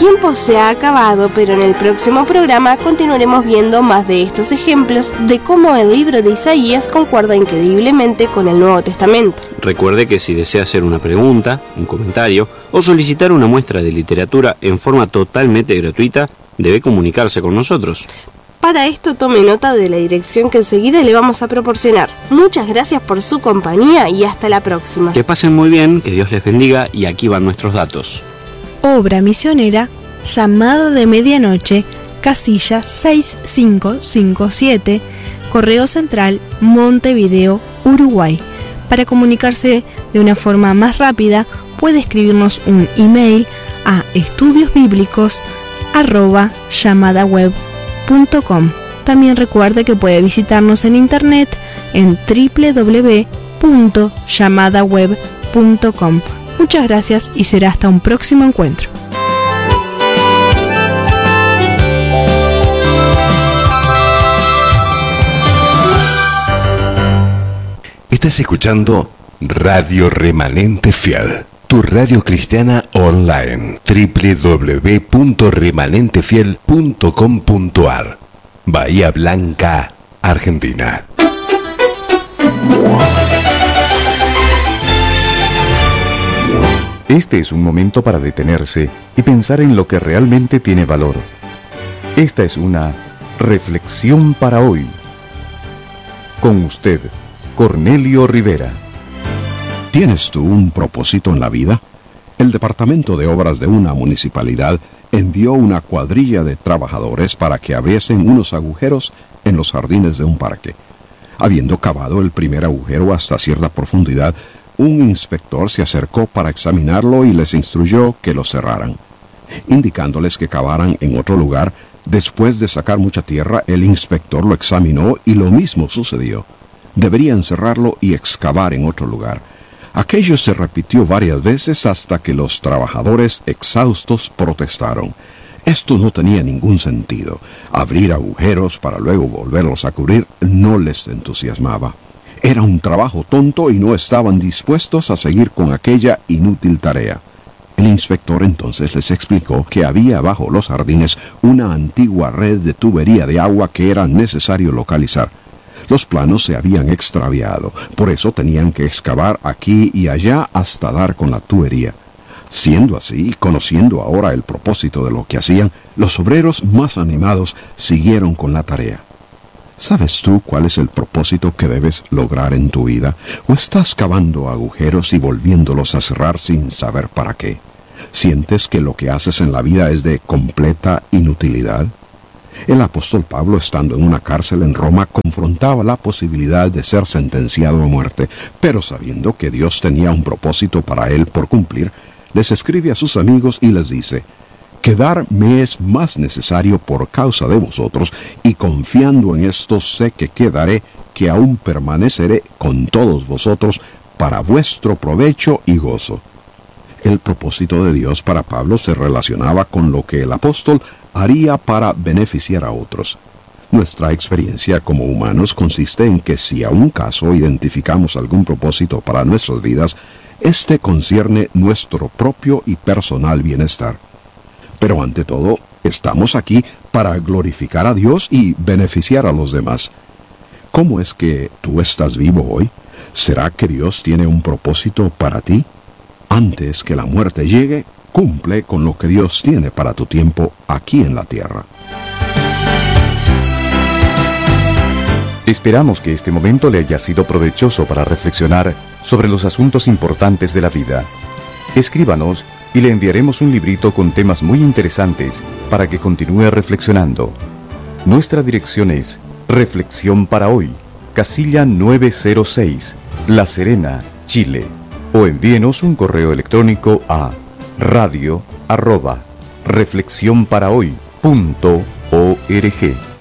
tiempo se ha acabado, pero en el próximo programa continuaremos viendo más de estos ejemplos de cómo el libro de Isaías concuerda increíblemente con el Nuevo Testamento. Recuerde que si desea hacer una pregunta, un comentario o solicitar una muestra de literatura en forma totalmente gratuita, debe comunicarse con nosotros. Para esto tome nota de la dirección que enseguida le vamos a proporcionar. Muchas gracias por su compañía y hasta la próxima. Que pasen muy bien, que Dios les bendiga y aquí van nuestros datos. Obra misionera, Llamado de Medianoche, casilla 6557, Correo Central, Montevideo, Uruguay. Para comunicarse de una forma más rápida, puede escribirnos un email a estudiosbiblicos@llamadaweb.com. También recuerde que puede visitarnos en internet en www.llamadaweb.com. Muchas gracias y será hasta un próximo encuentro. Estás escuchando Radio Remanente Fiel, tu radio cristiana online. www.remanentefiel.com.ar, Bahía Blanca, Argentina. Este es un momento para detenerse y pensar en lo que realmente tiene valor. Esta es una reflexión para hoy. Con usted, Cornelio Rivera. ¿Tienes tú un propósito en la vida? El Departamento de Obras de una municipalidad envió una cuadrilla de trabajadores para que abriesen unos agujeros en los jardines de un parque. Habiendo cavado el primer agujero hasta cierta profundidad, un inspector se acercó para examinarlo y les instruyó que lo cerraran. Indicándoles que cavaran en otro lugar, después de sacar mucha tierra, el inspector lo examinó y lo mismo sucedió. Deberían cerrarlo y excavar en otro lugar. Aquello se repitió varias veces hasta que los trabajadores exhaustos protestaron. Esto no tenía ningún sentido. Abrir agujeros para luego volverlos a cubrir no les entusiasmaba. Era un trabajo tonto y no estaban dispuestos a seguir con aquella inútil tarea. El inspector entonces les explicó que había bajo los jardines una antigua red de tubería de agua que era necesario localizar. Los planos se habían extraviado, por eso tenían que excavar aquí y allá hasta dar con la tubería. Siendo así, conociendo ahora el propósito de lo que hacían, los obreros más animados siguieron con la tarea. ¿Sabes tú cuál es el propósito que debes lograr en tu vida? ¿O estás cavando agujeros y volviéndolos a cerrar sin saber para qué? ¿Sientes que lo que haces en la vida es de completa inutilidad? El apóstol Pablo, estando en una cárcel en Roma, confrontaba la posibilidad de ser sentenciado a muerte, pero sabiendo que Dios tenía un propósito para él por cumplir, les escribe a sus amigos y les dice: «Quedar me es más necesario por causa de vosotros, y confiando en esto sé que quedaré, que aún permaneceré con todos vosotros para vuestro provecho y gozo». El propósito de Dios para Pablo se relacionaba con lo que el apóstol haría para beneficiar a otros. Nuestra experiencia como humanos consiste en que si a un caso identificamos algún propósito para nuestras vidas, este concierne nuestro propio y personal bienestar. Pero ante todo, estamos aquí para glorificar a Dios y beneficiar a los demás. ¿Cómo es que tú estás vivo hoy? ¿Será que Dios tiene un propósito para ti? Antes que la muerte llegue, cumple con lo que Dios tiene para tu tiempo aquí en la tierra. Esperamos que este momento le haya sido provechoso para reflexionar sobre los asuntos importantes de la vida. Escríbanos y le enviaremos un librito con temas muy interesantes para que continúe reflexionando. Nuestra dirección es Reflexión para Hoy, casilla 906, La Serena, Chile. O envíenos un correo electrónico a radio@reflexionparahoy.org.